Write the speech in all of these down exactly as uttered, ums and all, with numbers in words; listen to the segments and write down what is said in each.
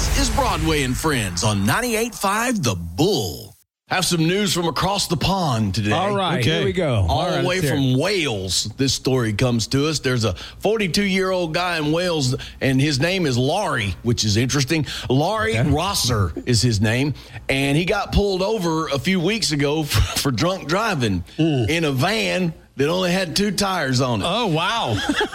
This is Broadway and Friends on ninety-eight point five The Bull. Have some news from across the pond today. All right, okay. Here we go. All, All the right, way from Wales, this story comes to us. There's a forty-two-year-old guy in Wales, and his name is Laurie, which is interesting. Laurie okay. Rosser is his name, and he got pulled over a few weeks ago for, for drunk driving mm. in a van that only had two tires on it. Oh, wow.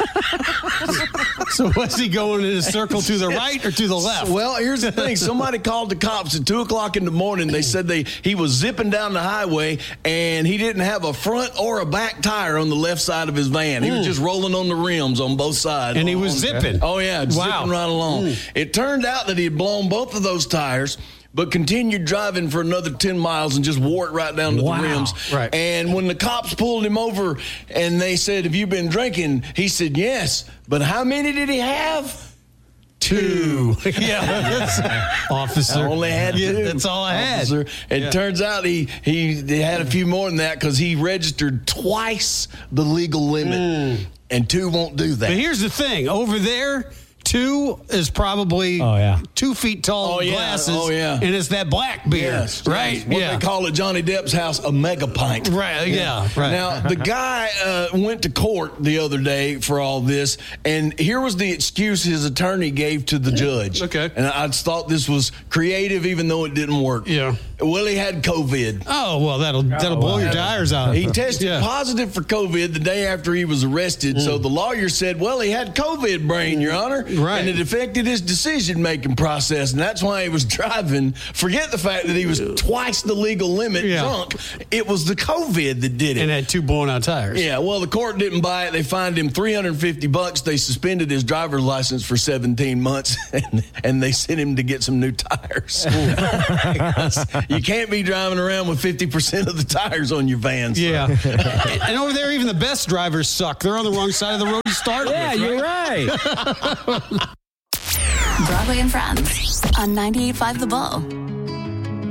So was he going in a circle to the right or to the left? Well, here's the thing. Somebody called the cops at two o'clock in the morning. They said they he was zipping down the highway, and he didn't have a front or a back tire on the left side of his van. He mm. was just rolling on the rims on both sides. And he was zipping. Oh, yeah, wow. zipping right along. Mm. It turned out that he had blown both of those tires, but continued driving for another ten miles and just wore it right down to wow. the rims. Right. And when the cops pulled him over and they said, have you been drinking? He said, yes. But how many did he have? Two. Yeah. Officer. I only had yeah, two. That's all I Officer. had. It yeah. turns out he, he, he had a few more than that because he registered twice the legal limit. Mm. And two won't do that. But here's the thing. Over there, two is probably oh, yeah. two feet tall oh, yeah. glasses. Oh, yeah. And it's that black beer. Yes. Right? What yeah. they call at Johnny Depp's house a mega pint. Right. Yeah. yeah. Right. Now, the guy uh, went to court the other day for all this, and here was the excuse his attorney gave to the judge. Okay. And I thought this was creative, even though it didn't work. Yeah. Well, he had COVID. Oh, well, that'll that'll oh, blow wow. your tires out. He tested yeah. positive for COVID the day after he was arrested. Mm. So the lawyer said, well, he had COVID brain, Your Honor. Right. And it affected his decision-making process, and that's why he was driving. Forget the fact that he was twice the legal limit yeah. drunk. It was the COVID that did it. And had two blown-out tires. Yeah, well, the court didn't buy it. They fined him three hundred fifty bucks. They suspended his driver's license for seventeen months, and, and they sent him to get some new tires. You can't be driving around with fifty percent of the tires on your van. So. Yeah. And over there, even the best drivers suck. They're on the wrong side of the road to start yeah, with, you're right? right. Broadway and Friends on ninety-eight point five The Bull.